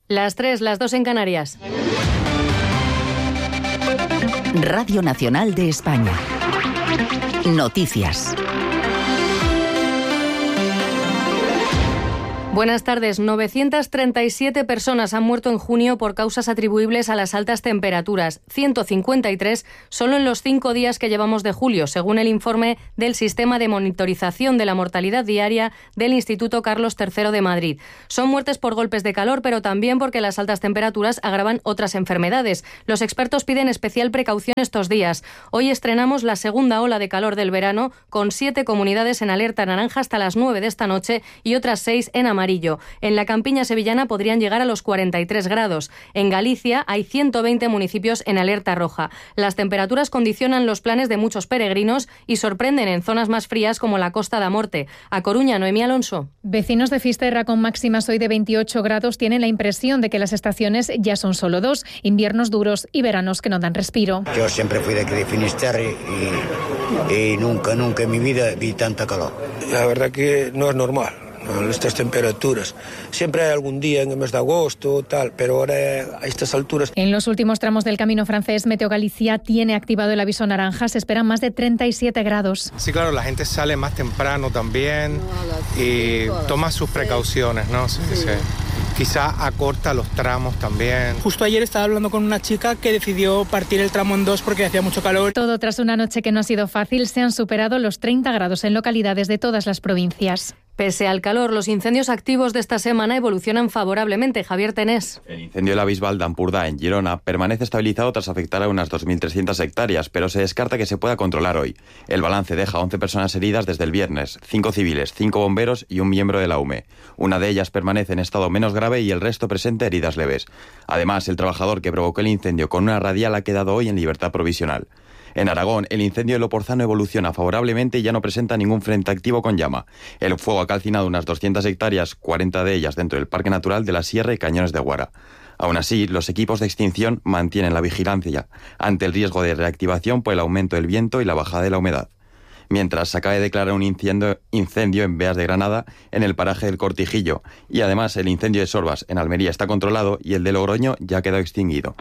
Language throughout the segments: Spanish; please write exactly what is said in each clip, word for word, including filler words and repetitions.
Las tres, las dos en Canarias. Radio Nacional de España. Noticias. Buenas tardes. novecientas treinta y siete personas han muerto en junio por causas atribuibles a las altas temperaturas, ciento cincuenta y tres solo en los cinco días que llevamos de julio, según el informe del Sistema de Monitorización de la Mortalidad Diaria del Instituto Carlos tercero de Madrid. Son muertes por golpes de calor, pero también porque las altas temperaturas agravan otras enfermedades. Los expertos piden especial precaución estos días. Hoy estrenamos la segunda ola de calor del verano, con siete comunidades en alerta naranja hasta las nueve de esta noche y otras seis en amarillo. En la campiña sevillana podrían llegar a los cuarenta y tres grados. En Galicia hay ciento veinte municipios en alerta roja. Las temperaturas condicionan los planes de muchos peregrinos y sorprenden en zonas más frías como la Costa da Morte. A Coruña, Noemí Alonso. Vecinos de Fisterra con máximas hoy de veintiocho grados tienen la impresión de que las estaciones ya son solo dos, inviernos duros y veranos que no dan respiro. Yo siempre fui de aquí de Finisterre y, y nunca, nunca en mi vida vi tanta calor. La verdad que no es normal. Estas temperaturas. Siempre hay algún día en el mes de agosto, tal, pero ahora a estas alturas. En los últimos tramos del camino francés, Meteo Galicia tiene activado el aviso naranja. Se esperan más de treinta y siete grados. Sí, claro, la gente sale más temprano también y toma sus precauciones, ¿no? Sí, sí. Quizá acorta los tramos también. Justo ayer estaba hablando con una chica que decidió partir el tramo en dos porque hacía mucho calor. Todo tras una noche que no ha sido fácil, se han superado los treinta grados en localidades de todas las provincias. Pese al calor, los incendios activos de esta semana evolucionan favorablemente. Javier Tenés. El incendio de la Bisbal de Ampurdá, en Girona, permanece estabilizado tras afectar a unas dos mil trescientas hectáreas, pero se descarta que se pueda controlar hoy. El balance deja once personas heridas desde el viernes, cinco civiles, cinco bomberos y un miembro de la U M E. Una de ellas permanece en estado menos grave y el resto presenta heridas leves. Además, el trabajador que provocó el incendio con una radial ha quedado hoy en libertad provisional. En Aragón, el incendio de Loporzano evoluciona favorablemente y ya no presenta ningún frente activo con llama. El fuego ha calcinado unas doscientas hectáreas, cuarenta de ellas dentro del Parque Natural de la Sierra y Cañones de Guara. Aún así, los equipos de extinción mantienen la vigilancia ante el riesgo de reactivación por el aumento del viento y la bajada de la humedad. Mientras se acaba de declarar un incendio, incendio en Beas de Granada, en el paraje del Cortijillo, y además el incendio de Sorbas en Almería está controlado y el de Logroño ya ha quedado extinguido.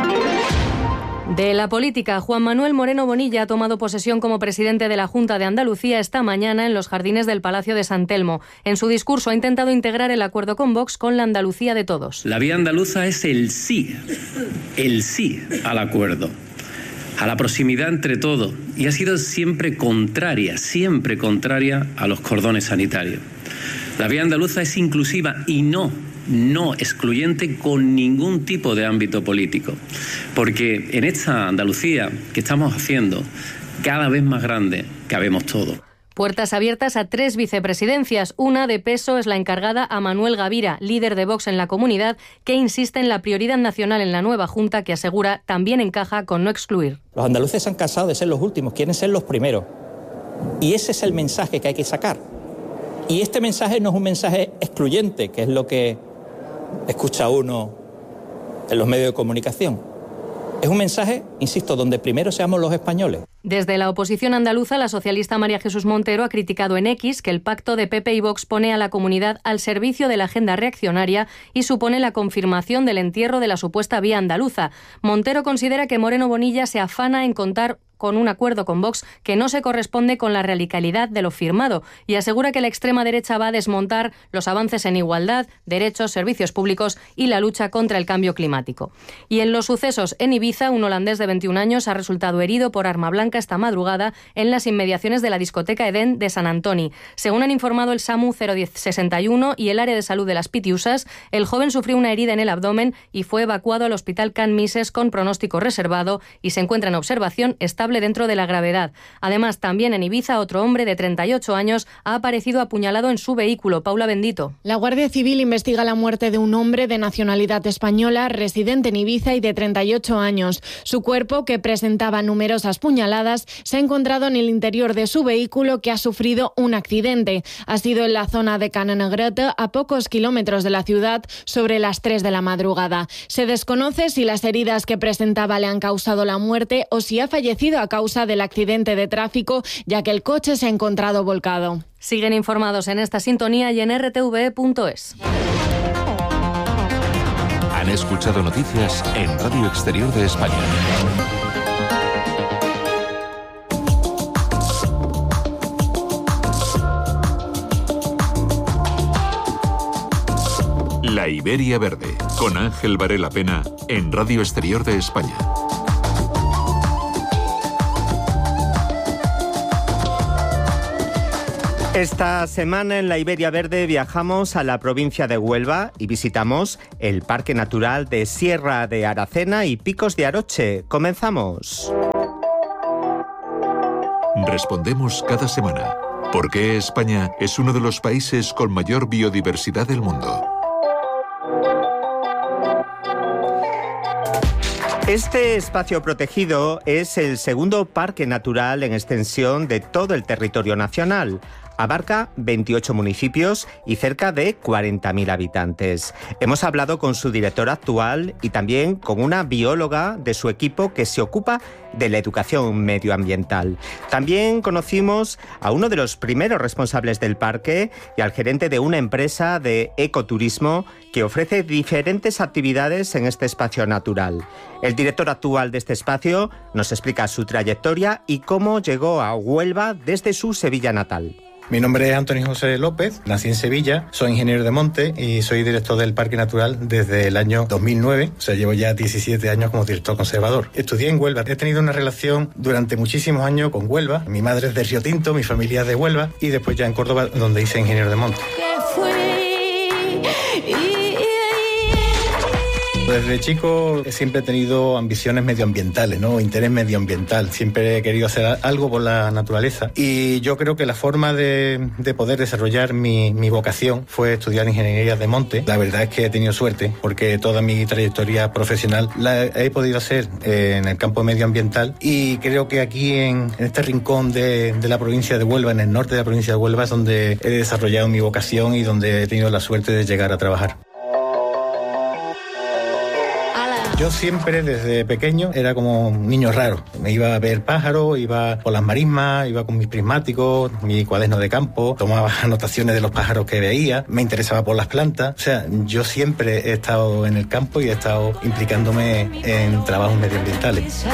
De la política, Juan Manuel Moreno Bonilla ha tomado posesión como presidente de la Junta de Andalucía esta mañana en los jardines del Palacio de San Telmo. En su discurso ha intentado integrar el acuerdo con Vox con la Andalucía de todos. La vía andaluza es el sí, el sí al acuerdo, a la proximidad entre todos, y ha sido siempre contraria, siempre contraria a los cordones sanitarios. La vía andaluza es inclusiva y no no excluyente con ningún tipo de ámbito político, porque en esta Andalucía que estamos haciendo cada vez más grande cabemos todos. Puertas abiertas a tres vicepresidencias. Una de peso es la encargada a Manuel Gavira, líder de Vox en la comunidad, que insiste en la prioridad nacional en la nueva Junta, que asegura también encaja con no excluir. Los andaluces se han cansado de ser los últimos, quieren ser los primeros. Y ese es el mensaje que hay que sacar. Y este mensaje no es un mensaje excluyente, que es lo que escucha uno en los medios de comunicación. Es un mensaje, insisto, donde primero seamos los españoles. Desde la oposición andaluza, la socialista María Jesús Montero ha criticado en X que el pacto de P P y Vox pone a la comunidad al servicio de la agenda reaccionaria y supone la confirmación del entierro de la supuesta vía andaluza. Montero considera que Moreno Bonilla se afana en contar con un acuerdo con Vox que no se corresponde con la radicalidad de lo firmado y asegura que la extrema derecha va a desmontar los avances en igualdad, derechos, servicios públicos y la lucha contra el cambio climático. Y en los sucesos en Ibiza, un holandés de veintiún años ha resultado herido por arma blanca esta madrugada en las inmediaciones de la discoteca Edén de San Antoni. Según han informado el SAMU cero diez sesenta y uno y el área de salud de las Pitiusas, el joven sufrió una herida en el abdomen y fue evacuado al hospital Can Mises con pronóstico reservado y se encuentra en observación estable dentro de la gravedad. Además, también en Ibiza, otro hombre de treinta y ocho años ha aparecido apuñalado en su vehículo. Paula Bendito. La Guardia Civil investiga la muerte de un hombre de nacionalidad española, residente en Ibiza y de treinta y ocho años. Su cuerpo, que presentaba numerosas puñaladas, se ha encontrado en el interior de su vehículo, que ha sufrido un accidente. Ha sido en la zona de Canenegrete, a pocos kilómetros de la ciudad, sobre las tres de la madrugada. Se desconoce si las heridas que presentaba le han causado la muerte o si ha fallecido a causa del accidente de tráfico, ya que el coche se ha encontrado volcado. Siguen informados en esta sintonía y en r t v punto es. Han escuchado noticias en Radio Exterior de España. La Iberia Verde, con Ángel Varela Pena, en Radio Exterior de España. Esta semana en la Iberia Verde viajamos a la provincia de Huelva y visitamos el Parque Natural de Sierra de Aracena y Picos de Aroche. ¡Comenzamos! Respondemos cada semana. ¿Por qué España es uno de los países con mayor biodiversidad del mundo? Este espacio protegido es el segundo parque natural en extensión de todo el territorio nacional. Abarca veintiocho municipios y cerca de cuarenta mil habitantes. Hemos hablado con su director actual y también con una bióloga de su equipo que se ocupa de la educación medioambiental. También conocimos a uno de los primeros responsables del parque y al gerente de una empresa de ecoturismo que ofrece diferentes actividades en este espacio natural. El director actual de este espacio nos explica su trayectoria y cómo llegó a Huelva desde su Sevilla natal. Mi nombre es Antonio José López, nací en Sevilla, soy ingeniero de monte y soy director del Parque Natural desde el año dos mil nueve, o sea, llevo ya diecisiete años como director conservador. Estudié en Huelva, he tenido una relación durante muchísimos años con Huelva, mi madre es de Río Tinto, mi familia es de Huelva y después ya en Córdoba, donde hice ingeniero de monte. Desde chico siempre he tenido ambiciones medioambientales, ¿no? Interés medioambiental. Siempre he querido hacer algo por la naturaleza. Y yo creo que la forma de, de poder desarrollar mi, mi vocación fue estudiar ingeniería de monte. La verdad es que he tenido suerte porque toda mi trayectoria profesional la he podido hacer en el campo medioambiental. Y creo que aquí en, en este rincón de, de la provincia de Huelva, en el norte de la provincia de Huelva, es donde he desarrollado mi vocación y donde he tenido la suerte de llegar a trabajar. Yo siempre, desde pequeño, era como un niño raro. Me iba a ver pájaros, iba por las marismas, iba con mis prismáticos, mi cuaderno de campo, tomaba anotaciones de los pájaros que veía, me interesaba por las plantas. O sea, yo siempre he estado en el campo y he estado implicándome en trabajos medioambientales.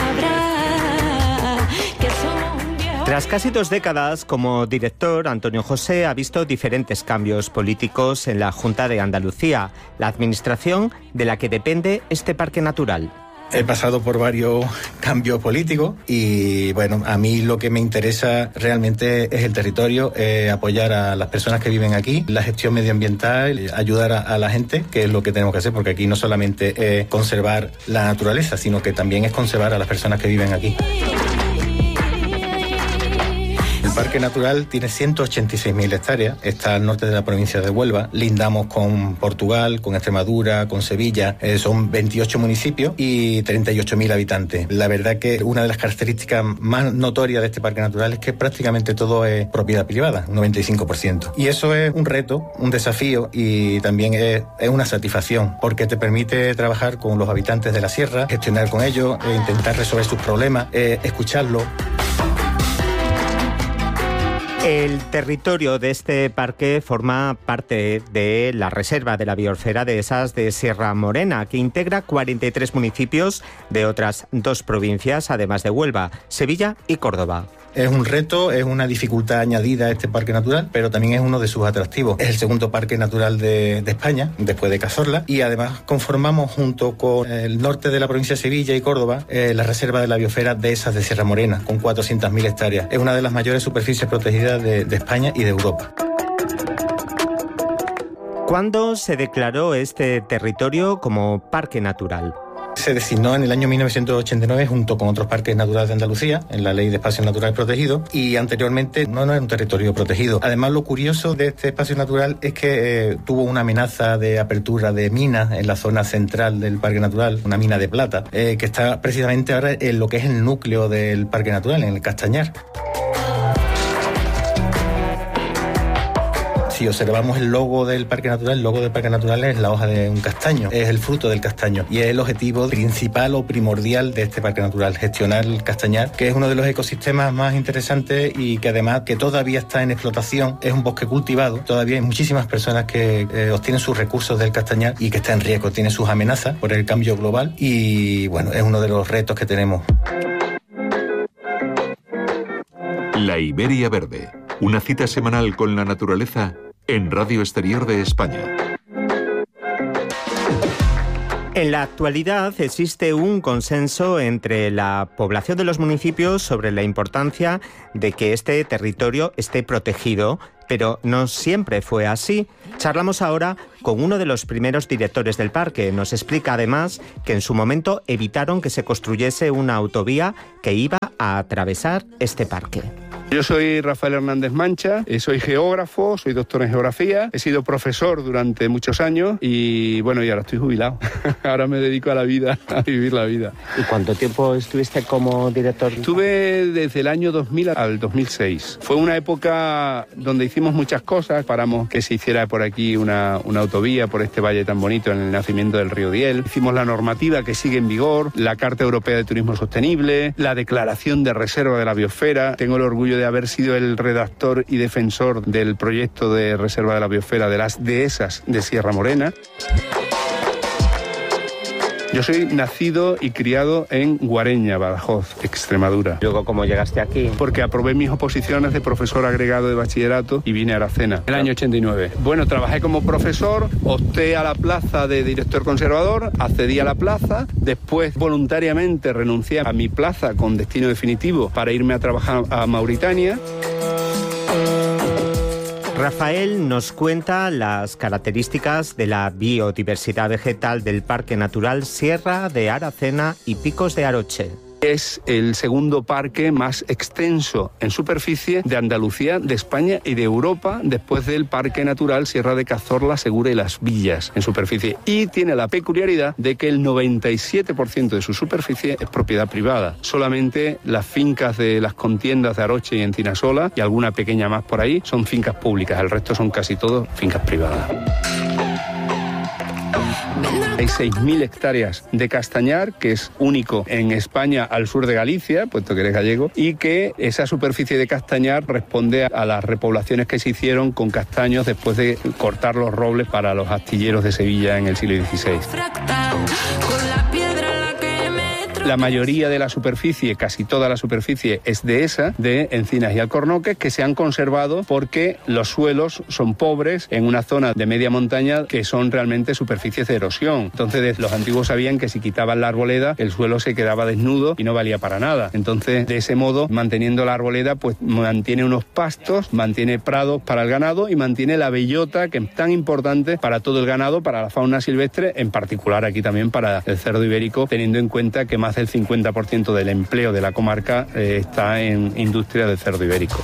Tras casi dos décadas como director, Antonio José ha visto diferentes cambios políticos en la Junta de Andalucía, la administración de la que depende este parque natural. He pasado por varios cambios políticos y, bueno, a mí lo que me interesa realmente es el territorio, eh, apoyar a las personas que viven aquí, la gestión medioambiental, ayudar a, a la gente, que es lo que tenemos que hacer, porque aquí no solamente es conservar la naturaleza, sino que también es conservar a las personas que viven aquí. El Parque Natural tiene ciento ochenta y seis mil hectáreas, está al norte de la provincia de Huelva, lindamos con Portugal, con Extremadura, con Sevilla, eh, son veintiocho municipios y treinta y ocho mil habitantes. La verdad que una de las características más notorias de este Parque Natural es que prácticamente todo es propiedad privada, un noventa y cinco por ciento. Y eso es un reto, un desafío y también es, es una satisfacción, porque te permite trabajar con los habitantes de la sierra, gestionar con ellos, eh, intentar resolver sus problemas, eh, escucharlos. El territorio de este parque forma parte de la Reserva de la Biosfera de Dehesas de Sierra Morena, que integra cuarenta y tres municipios de otras dos provincias, además de Huelva, Sevilla y Córdoba. Es un reto, es una dificultad añadida a este parque natural, pero también es uno de sus atractivos. Es el segundo parque natural de, de España, después de Cazorla, y además conformamos junto con el norte de la provincia de Sevilla y Córdoba eh, la Reserva de la Biosfera de Dehesas de Sierra Morena, con cuatrocientas mil hectáreas. Es una de las mayores superficies protegidas de, de España y de Europa. ¿Cuándo se declaró este territorio como parque natural? Se designó en el año mil novecientos ochenta y nueve junto con otros parques naturales de Andalucía en la Ley de Espacios Naturales Protegidos y anteriormente no, no era un territorio protegido. Además, lo curioso de este espacio natural es que eh, tuvo una amenaza de apertura de minas en la zona central del Parque Natural, una mina de plata, eh, que está precisamente ahora en lo que es el núcleo del Parque Natural, en el Castañar. Si observamos el logo del Parque Natural, el logo del Parque Natural es la hoja de un castaño, es el fruto del castaño y es el objetivo principal o primordial de este Parque Natural, gestionar el castañar, que es uno de los ecosistemas más interesantes y que además que todavía está en explotación, es un bosque cultivado, todavía hay muchísimas personas que eh, obtienen sus recursos del castañar y que está en riesgo, tiene sus amenazas por el cambio global y bueno, es uno de los retos que tenemos. La Iberia Verde, una cita semanal con la naturaleza en Radio Exterior de España. En la actualidad existe un consenso entre la población de los municipios sobre la importancia de que este territorio esté protegido, pero no siempre fue así. Charlamos ahora con uno de los primeros directores del parque. Nos explica además que en su momento evitaron que se construyese una autovía que iba a atravesar este parque. Yo soy Rafael Hernández Mancha, soy geógrafo, soy doctor en geografía, he sido profesor durante muchos años y bueno, y ahora estoy jubilado. Ahora me dedico a la vida, a vivir la vida. ¿Y cuánto tiempo estuviste como director? Estuve desde el año dos mil al dos mil seis. Fue una época donde hicimos muchas cosas, paramos que se hiciera por aquí una, una autovía por este valle tan bonito en el nacimiento del río Diel. Hicimos la normativa que sigue en vigor, la Carta Europea de Turismo Sostenible, la Declaración de Reserva de la Biosfera. Tengo el orgullo de haber sido el redactor y defensor del proyecto de reserva de la biosfera de las dehesas de Sierra Morena. Yo soy nacido y criado en Guareña, Badajoz, Extremadura. Luego, ¿cómo llegaste aquí? Porque aprobé mis oposiciones de profesor agregado de bachillerato y vine a Aracena, el año ochenta y nueve. Bueno, trabajé como profesor, opté a la plaza de director conservador, accedí a la plaza, después voluntariamente renuncié a mi plaza con destino definitivo para irme a trabajar a Mauritania. Rafael nos cuenta las características de la biodiversidad vegetal del Parque Natural Sierra de Aracena y Picos de Aroche. Es el segundo parque más extenso en superficie de Andalucía, de España y de Europa, después del Parque Natural Sierra de Cazorla, Segura y Las Villas en superficie. Y tiene la peculiaridad de que el noventa y siete por ciento de su superficie es propiedad privada. Solamente las fincas de las contiendas de Aroche y Encinasola, y alguna pequeña más por ahí, son fincas públicas. El resto son casi todos fincas privadas. Hay seis mil hectáreas de castañar, que es único en España al sur de Galicia, puesto que eres gallego, y que esa superficie de castañar responde a las repoblaciones que se hicieron con castaños después de cortar los robles para los astilleros de Sevilla en el siglo dieciséis. La mayoría de la superficie, casi toda la superficie, es dehesa, de encinas y alcornoques, que se han conservado porque los suelos son pobres en una zona de media montaña que son realmente superficies de erosión. Entonces los antiguos sabían que si quitaban la arboleda el suelo se quedaba desnudo y no valía para nada. Entonces, de ese modo, manteniendo la arboleda, pues mantiene unos pastos, mantiene prados para el ganado y mantiene la bellota, que es tan importante para todo el ganado, para la fauna silvestre, en particular aquí también para el cerdo ibérico, teniendo en cuenta que más del cincuenta por ciento del empleo de la comarca eh, está en industria del cerdo ibérico.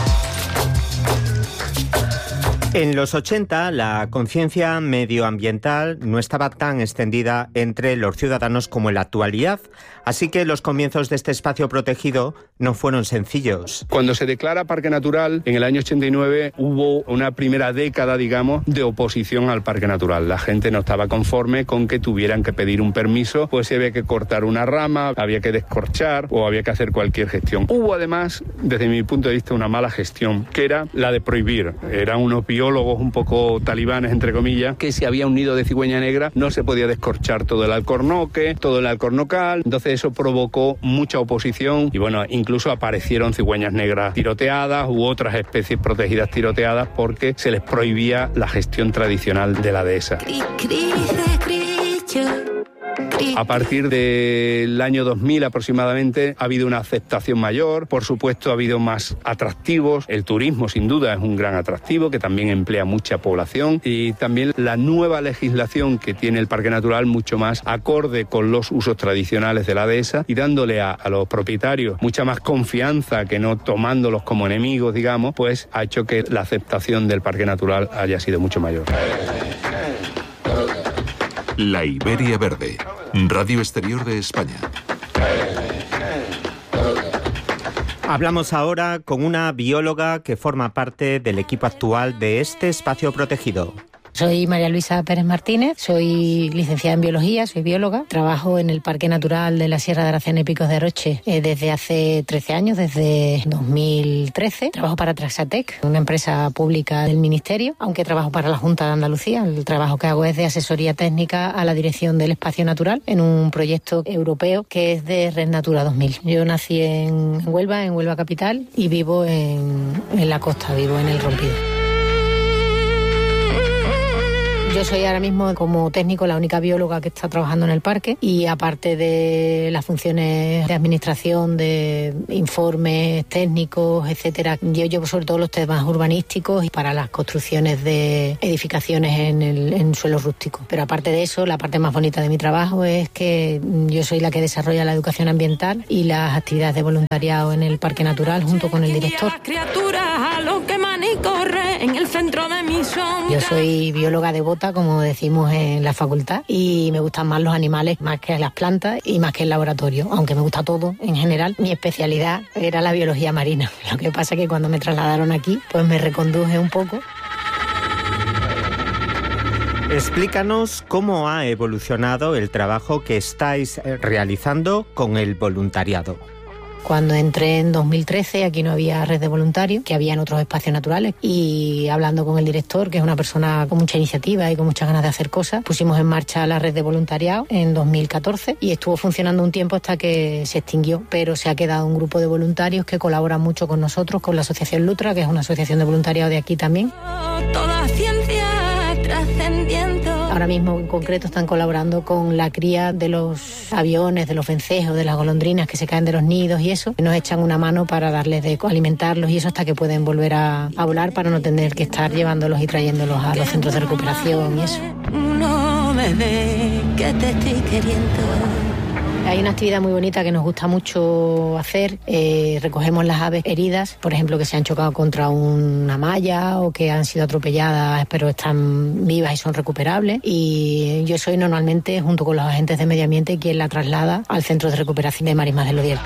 En los ochenta, la conciencia medioambiental no estaba tan extendida entre los ciudadanos como en la actualidad, así que los comienzos de este espacio protegido no fueron sencillos. Cuando se declara Parque Natural, en el año ochenta y nueve, hubo una primera década, digamos, de oposición al Parque Natural. La gente no estaba conforme con que tuvieran que pedir un permiso, pues había que cortar una rama, había que descorchar o había que hacer cualquier gestión. Hubo además, desde mi punto de vista, una mala gestión, que era la de prohibir. Eran unos biólogos un poco talibanes, entre comillas, que si había un nido de cigüeña negra no se podía descorchar todo el alcornoque, todo el alcornocal. Entonces eso provocó mucha oposición y bueno, incluso aparecieron cigüeñas negras tiroteadas u otras especies protegidas tiroteadas porque se les prohibía la gestión tradicional de la dehesa. A partir del año dos mil aproximadamente ha habido una aceptación mayor, por supuesto ha habido más atractivos, el turismo sin duda es un gran atractivo que también emplea mucha población y también la nueva legislación que tiene el Parque Natural mucho más acorde con los usos tradicionales de la dehesa y dándole a, a los propietarios mucha más confianza que no tomándolos como enemigos, digamos, pues ha hecho que la aceptación del Parque Natural haya sido mucho mayor. La Iberia Verde, Radio Exterior de España. Hablamos ahora con una bióloga que forma parte del equipo actual de este espacio protegido. Soy María Luisa Pérez Martínez, soy licenciada en biología, soy bióloga. Trabajo en el Parque Natural de la Sierra de Aracena y Picos de Aroche eh, desde hace trece años, desde dos mil trece. Trabajo para Traxatec, una empresa pública del Ministerio, aunque trabajo para la Junta de Andalucía. El trabajo que hago es de asesoría técnica a la dirección del espacio natural en un proyecto europeo que es de Red Natura dos mil. Yo nací en Huelva, en Huelva capital, y vivo en, en la costa, vivo en El Rompido. Yo soy ahora mismo como técnico la única bióloga que está trabajando en el parque, y aparte de las funciones de administración, de informes técnicos, etcétera, yo llevo sobre todo los temas urbanísticos y para las construcciones de edificaciones en, el, en suelo rústico. Pero aparte de eso, la parte más bonita de mi trabajo es que yo soy la que desarrolla la educación ambiental y las actividades de voluntariado en el Parque Natural junto con el director. Yo soy bióloga devota, como decimos en la facultad, y me gustan más los animales más que las plantas y más que el laboratorio, aunque me gusta todo en general. Mi especialidad era la biología marina. Lo que pasa es que cuando me trasladaron aquí, pues me reconduje un poco. Explícanos cómo ha evolucionado el trabajo que estáis realizando con el voluntariado. Cuando entré en dos mil trece, aquí no había red de voluntarios, que había en otros espacios naturales, y hablando con el director, que es una persona con mucha iniciativa y con muchas ganas de hacer cosas, pusimos en marcha la red de voluntariado en dos mil catorce y estuvo funcionando un tiempo hasta que se extinguió, pero se ha quedado un grupo de voluntarios que colaboran mucho con nosotros, con la Asociación Lutra, que es una asociación de voluntariado de aquí también. Toda ciencia trascendiendo. Ahora mismo en concreto están colaborando con la cría de los aviones, de los vencejos, de las golondrinas que se caen de los nidos y eso. Nos echan una mano para darles de alimentarlos y eso hasta que pueden volver a, a volar, para no tener que estar llevándolos y trayéndolos a los centros de recuperación y eso. No, bebé, que te estoy queriendo. Hay una actividad muy bonita que nos gusta mucho hacer. Eh, recogemos las aves heridas, por ejemplo, que se han chocado contra una malla o que han sido atropelladas pero están vivas y son recuperables. Y yo soy normalmente, junto con los agentes de medio ambiente, quien la traslada al centro de recuperación de Marismas del Odiel.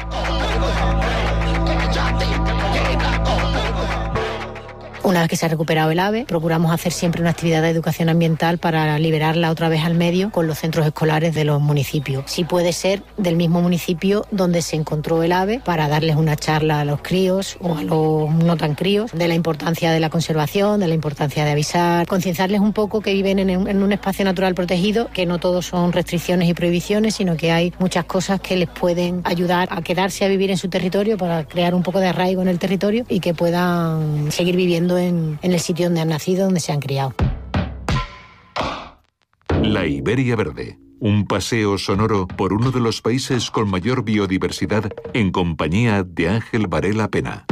Una vez que se ha recuperado el ave, procuramos hacer siempre una actividad de educación ambiental para liberarla otra vez al medio con los centros escolares de los municipios. Si puede ser del mismo municipio donde se encontró el ave, para darles una charla a los críos o a los no tan críos de la importancia de la conservación, de la importancia de avisar, concienciarles un poco que viven en un, en un espacio natural protegido, que no todos son restricciones y prohibiciones, sino que hay muchas cosas que les pueden ayudar a quedarse a vivir en su territorio para crear un poco de arraigo en el territorio y que puedan seguir viviendo En, en el sitio donde han nacido, donde se han criado. La Iberia Verde, un paseo sonoro por uno de los países con mayor biodiversidad en compañía de Ángel Varela Pena.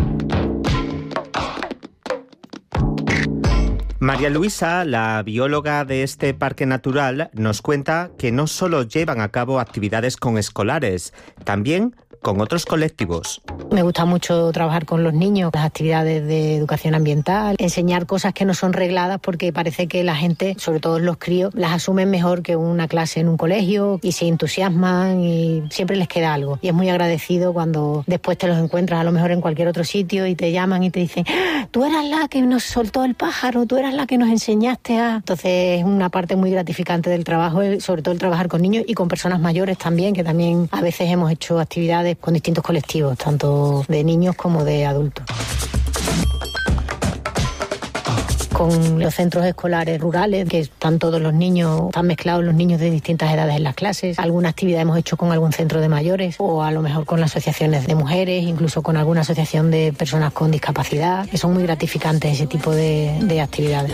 María Luisa, la bióloga de este parque natural, nos cuenta que no solo llevan a cabo actividades con escolares, también con otros colectivos. Me gusta mucho trabajar con los niños, las actividades de educación ambiental, enseñar cosas que no son regladas, porque parece que la gente, sobre todo los críos, las asumen mejor que una clase en un colegio y se entusiasman y siempre les queda algo. Y es muy agradecido cuando después te los encuentras a lo mejor en cualquier otro sitio y te llaman y te dicen: tú eras la que nos soltó el pájaro, tú eras la que nos enseñaste a... Entonces es una parte muy gratificante del trabajo, sobre todo el trabajar con niños y con personas mayores también, que también a veces hemos hecho actividades con distintos colectivos, tanto de niños como de adultos. Con los centros escolares rurales, que están todos los niños, están mezclados los niños de distintas edades en las clases. Alguna actividad hemos hecho con algún centro de mayores o a lo mejor con las asociaciones de mujeres, incluso con alguna asociación de personas con discapacidad, que son muy gratificantes ese tipo de, de actividades.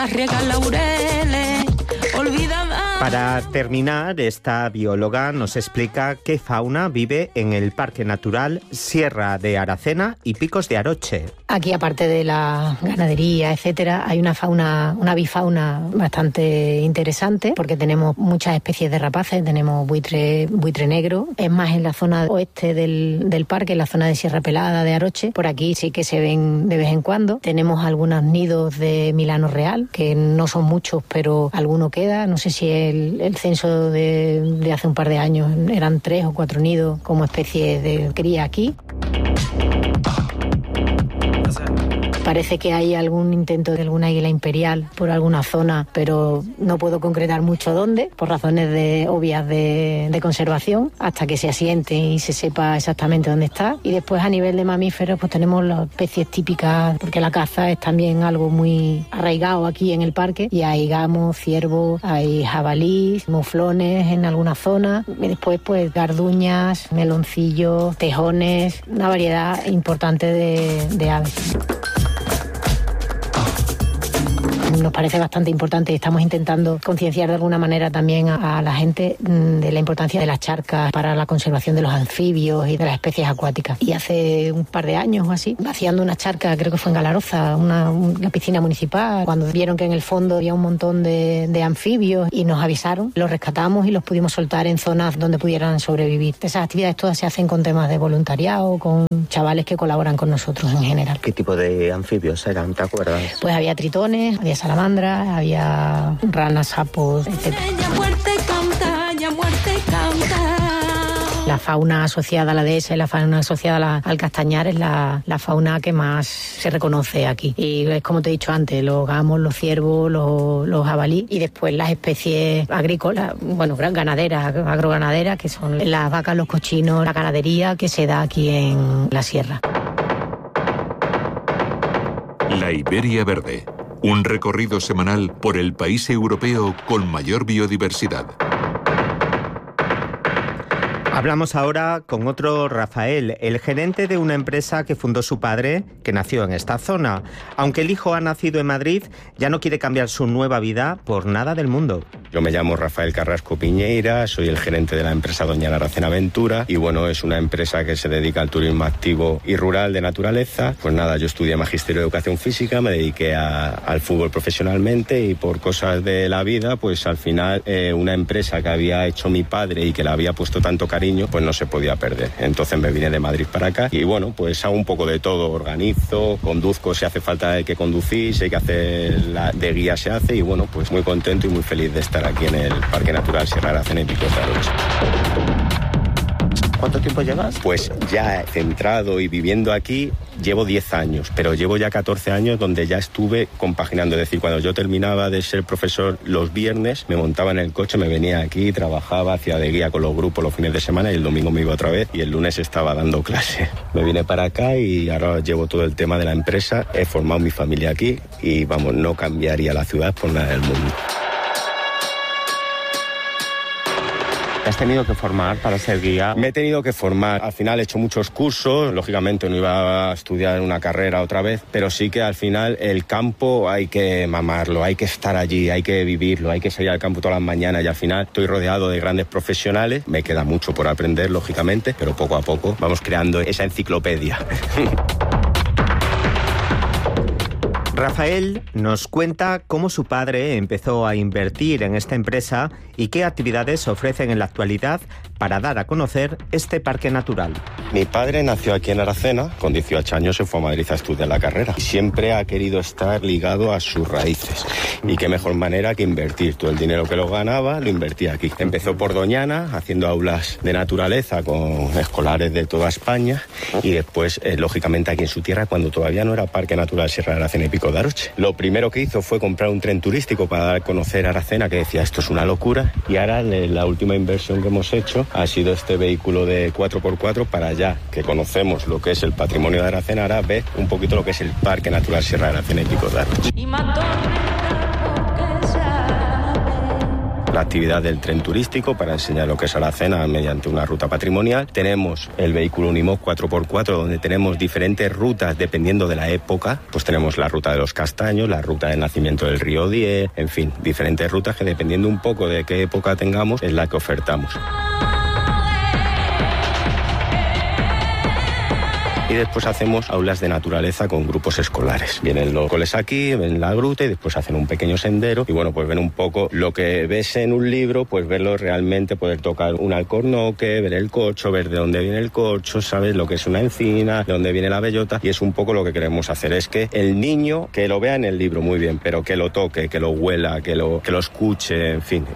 Para terminar, esta bióloga nos explica qué fauna vive en el Parque Natural Sierra de Aracena y Picos de Aroche. Aquí, aparte de la ganadería, etcétera, hay una fauna, una bifauna bastante interesante, porque tenemos muchas especies de rapaces. Tenemos buitre, buitre negro, es más en la zona oeste del, del parque, en la zona de Sierra Pelada de Aroche. Por aquí sí que se ven de vez en cuando. Tenemos algunos nidos de Milano Real, que no son muchos, pero alguno queda. No sé si el, el censo de, de hace un par de años eran tres o cuatro nidos como especie de cría aquí. Parece que hay algún intento de alguna águila imperial por alguna zona, pero no puedo concretar mucho dónde, por razones de, obvias de, de conservación, hasta que se asiente y se sepa exactamente dónde está. Y después a nivel de mamíferos pues tenemos las especies típicas, porque la caza es también algo muy arraigado aquí en el parque, y hay gamos, ciervos, hay jabalís, muflones en algunas zonas, y después pues garduñas, meloncillos, tejones, una variedad importante de, de aves. Nos parece bastante importante y estamos intentando concienciar de alguna manera también a, a la gente de la importancia de las charcas para la conservación de los anfibios y de las especies acuáticas. Y hace un par de años o así, vaciando una charca, creo que fue en Galaroza, una, una piscina municipal, cuando vieron que en el fondo había un montón de, de anfibios y nos avisaron, los rescatamos y los pudimos soltar en zonas donde pudieran sobrevivir. Esas actividades todas se hacen con temas de voluntariado, con chavales que colaboran con nosotros en general. ¿Qué tipo de anfibios eran? ¿Te acuerdas? Pues había tritones, había salamandras, había ranas, sapos, etcétera. La fauna asociada a la dehesa y la fauna asociada a la, al castañar es la, la fauna que más se reconoce aquí. Y es como te he dicho antes, los gamos, los ciervos, los, los jabalí, y después las especies agrícolas, bueno, ganaderas, agroganaderas, que son las vacas, los cochinos, la ganadería que se da aquí en la sierra. La Iberia Verde. Un recorrido semanal por el país europeo con mayor biodiversidad. Hablamos ahora con otro Rafael, el gerente de una empresa que fundó su padre, que nació en esta zona. Aunque el hijo ha nacido en Madrid, ya no quiere cambiar su nueva vida por nada del mundo. Yo me llamo Rafael Carrasco Piñeira, soy el gerente de la empresa Doñana Aracena Aventura y bueno, es una empresa que se dedica al turismo activo y rural de naturaleza. Pues nada, yo estudié Magisterio de Educación Física, me dediqué a, al fútbol profesionalmente y por cosas de la vida, pues al final eh, una empresa que había hecho mi padre y que le había puesto tanto cariño, pues no se podía perder. Entonces me vine de Madrid para acá y bueno, pues hago un poco de todo, organizo, conduzco si hace falta que conducir, si hay que hacer la, de guía se hace y bueno, pues muy contento y muy feliz de estar aquí en el Parque Natural Sierra de Aracena y Picos de Aroche. ¿Cuánto tiempo llevas? Pues ya centrado y viviendo aquí llevo diez años, pero llevo ya catorce años donde ya estuve compaginando. Es decir, cuando yo terminaba de ser profesor los viernes, me montaba en el coche, me venía aquí, trabajaba, hacía de guía con los grupos los fines de semana y el domingo me iba otra vez y el lunes estaba dando clase. Me vine para acá y ahora llevo todo el tema de la empresa, he formado mi familia aquí y vamos, no cambiaría la ciudad por nada del mundo. ¿Te has tenido que formar para ser guía? Me he tenido que formar. Al final he hecho muchos cursos. Lógicamente no iba a estudiar una carrera otra vez, pero sí que al final el campo hay que mamarlo, hay que estar allí, hay que vivirlo, hay que salir al campo todas las mañanas y al final estoy rodeado de grandes profesionales. Me queda mucho por aprender, lógicamente, pero poco a poco vamos creando esa enciclopedia. Rafael nos cuenta cómo su padre empezó a invertir en esta empresa y qué actividades ofrecen en la actualidad para dar a conocer este parque natural. Mi padre nació aquí en Aracena, con dieciocho años se fue a Madrid a estudiar la carrera y siempre ha querido estar ligado a sus raíces. Y qué mejor manera que invertir. Todo el dinero que lo ganaba lo invertía aquí. Empezó por Doñana, haciendo aulas de naturaleza con escolares de toda España y después, eh, lógicamente, aquí en su tierra, cuando todavía no era Parque Natural Sierra de Aracena y Pico de Aroche. Lo primero que hizo fue comprar un tren turístico para dar a conocer a Aracena, que decía esto es una locura, y ahora la última inversión que hemos hecho ha sido este vehículo de cuatro por cuatro para allá, que conocemos lo que es el patrimonio de Aracena, ahora ve un poquito lo que es el Parque Natural Sierra de Aracena y Pico de Aroche. La actividad del tren turístico para enseñar lo que es Aracena mediante una ruta patrimonial. Tenemos el vehículo Unimoc cuatro por cuatro donde tenemos diferentes rutas dependiendo de la época. Pues tenemos la ruta de los castaños, la ruta del nacimiento del río Die, en fin, diferentes rutas que dependiendo un poco de qué época tengamos es la que ofertamos. Y después hacemos aulas de naturaleza con grupos escolares. Vienen los coles aquí, ven la gruta y después hacen un pequeño sendero y bueno, pues ven un poco lo que ves en un libro, pues verlo realmente, poder tocar un alcornoque, ver el corcho, ver de dónde viene el corcho, sabes lo que es una encina, de dónde viene la bellota y es un poco lo que queremos hacer, es que el niño que lo vea en el libro muy bien, pero que lo toque, que lo huela, que lo, que lo escuche, en fin.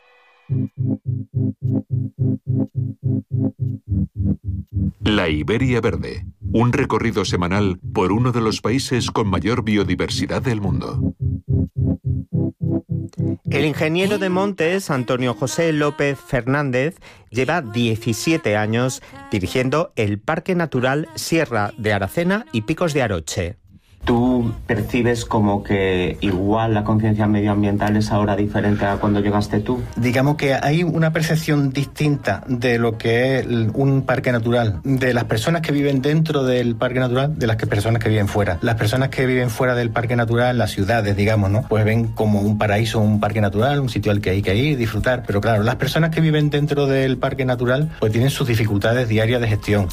La Iberia Verde, Un recorrido semanal por uno de los países con mayor biodiversidad del mundo. El ingeniero de montes, Antonio José López Fernández, lleva diecisiete años dirigiendo el Parque Natural Sierra de Aracena y Picos de Aroche. ¿Tú percibes como que igual la conciencia medioambiental es ahora diferente a cuando llegaste tú? Digamos que hay una percepción distinta de lo que es un parque natural, de las personas que viven dentro del parque natural, de las que personas que viven fuera. Las personas que viven fuera del parque natural, las ciudades, digamos, ¿no? Pues ven como un paraíso, un parque natural, un sitio al que hay que ir, disfrutar. Pero claro, las personas que viven dentro del parque natural, pues tienen sus dificultades diarias de gestión.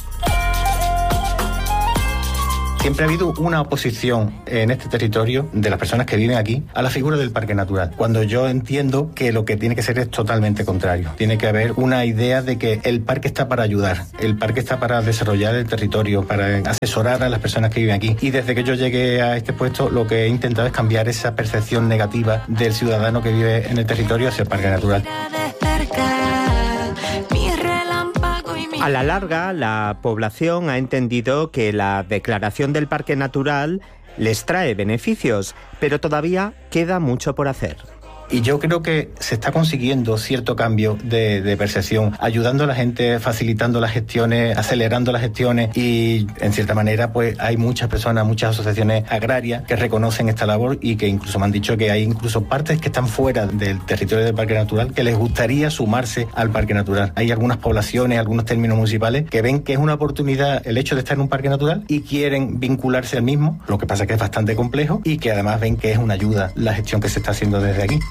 Siempre ha habido una oposición en este territorio de las personas que viven aquí a la figura del parque natural, cuando yo entiendo que lo que tiene que ser es totalmente contrario. Tiene que haber una idea de que el parque está para ayudar, el parque está para desarrollar el territorio, para asesorar a las personas que viven aquí. Y desde que yo llegué a este puesto, lo que he intentado es cambiar esa percepción negativa del ciudadano que vive en el territorio hacia el parque natural. A la larga, la población ha entendido que la declaración del parque natural les trae beneficios, pero todavía queda mucho por hacer. Y yo creo que se está consiguiendo cierto cambio de, de percepción, ayudando a la gente, facilitando las gestiones, acelerando las gestiones y, en cierta manera, pues hay muchas personas, muchas asociaciones agrarias que reconocen esta labor y que incluso me han dicho que hay incluso partes que están fuera del territorio del Parque Natural que les gustaría sumarse al Parque Natural. Hay algunas poblaciones, algunos términos municipales que ven que es una oportunidad el hecho de estar en un Parque Natural y quieren vincularse al mismo, lo que pasa es que es bastante complejo y que además ven que es una ayuda la gestión que se está haciendo desde aquí.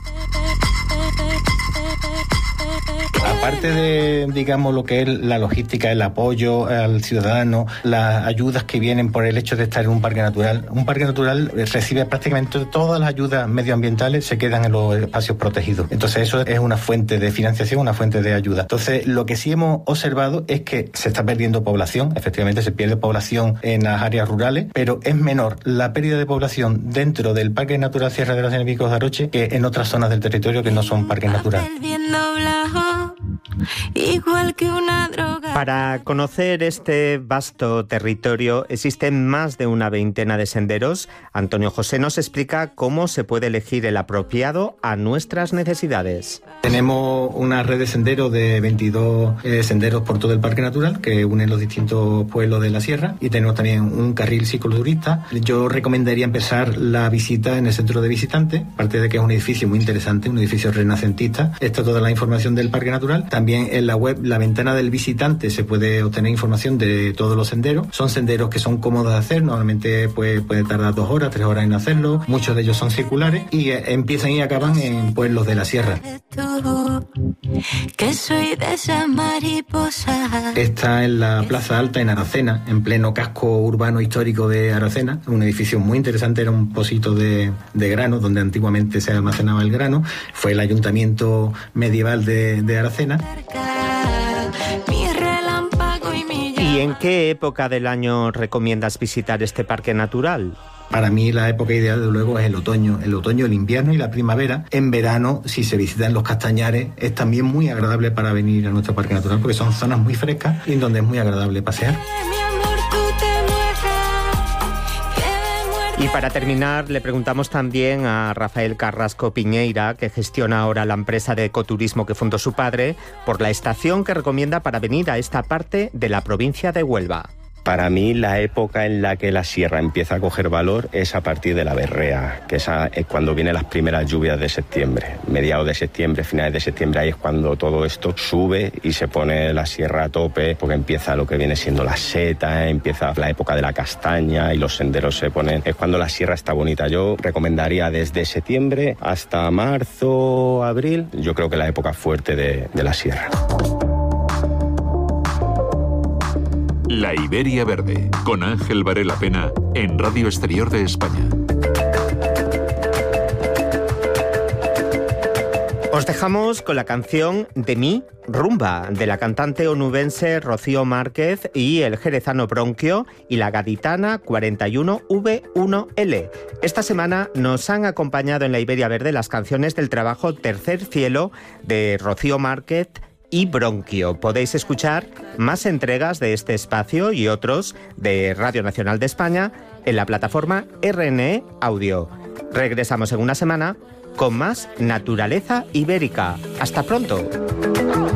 Aparte de, digamos, lo que es la logística, el apoyo al ciudadano, las ayudas que vienen por el hecho de estar en un parque natural, un parque natural recibe prácticamente todas las ayudas medioambientales, se quedan en los espacios protegidos. Entonces eso es una fuente de financiación, una fuente de ayuda. Entonces lo que sí hemos observado es que se está perdiendo población, efectivamente se pierde población en las áreas rurales, pero es menor la pérdida de población dentro del Parque Natural Sierra de Aracena y Picos de Aroche que en otras zonas del territorio que no son parques naturales. Igual que una droga. Para conocer este vasto territorio existen más de una veintena de senderos. Antonio José nos explica cómo se puede elegir el apropiado a nuestras necesidades. Tenemos una red de senderos de veintidós eh, senderos por todo el Parque Natural que unen los distintos pueblos de la sierra y tenemos también un carril cicloturista. Yo recomendaría empezar la visita en el centro de visitantes, aparte de que es un edificio muy interesante, un edificio renacentista. Está toda la información del Parque Natural. También en la web, la ventana del visitante, se puede obtener información de todos los senderos. Son senderos que son cómodos de hacer, normalmente puede, puede tardar dos horas, tres horas en hacerlo. Muchos de ellos son circulares y eh, empiezan y acaban en pueblos de la sierra. Que soy de esa mariposa. Está en la Plaza Alta en Aracena, en pleno casco urbano histórico de Aracena, un edificio muy interesante, era un pocito de, de grano donde antiguamente se almacenaba el grano. Fue el ayuntamiento medieval de, de Aracena. ¿Y en qué época del año recomiendas visitar este parque natural? Para mí la época ideal, desde luego, es el otoño. El otoño, el invierno y la primavera. En verano, si se visitan los castañares, es también muy agradable para venir a nuestro parque natural porque son zonas muy frescas y en donde es muy agradable pasear. Y para terminar, le preguntamos también a Rafael Carrasco Piñeira, que gestiona ahora la empresa de ecoturismo que fundó su padre, por la estación que recomienda para venir a esta parte de la provincia de Huelva. Para mí, la época en la que la sierra empieza a coger valor es a partir de la berrea, que es, a, es cuando vienen las primeras lluvias de septiembre. Mediados de septiembre, finales de septiembre, ahí es cuando todo esto sube y se pone la sierra a tope, porque empieza lo que viene siendo la seta, empieza la época de la castaña y los senderos se ponen. Es cuando la sierra está bonita. Yo recomendaría desde septiembre hasta marzo, abril, yo creo que la época fuerte de, de la sierra. La Iberia Verde, con Ángel Varela Pena, en Radio Exterior de España. Os dejamos con la canción De mí, Rumba, de la cantante onubense Rocío Márquez y el jerezano Bronquio y la gaditana cuarenta y uno V uno L. Esta semana nos han acompañado en la Iberia Verde las canciones del trabajo Tercer Cielo de Rocío Márquez y bronquio. Podéis escuchar más entregas de este espacio y otros de Radio Nacional de España en la plataforma R N E Audio. Regresamos en una semana con más Naturaleza Ibérica. ¡Hasta pronto!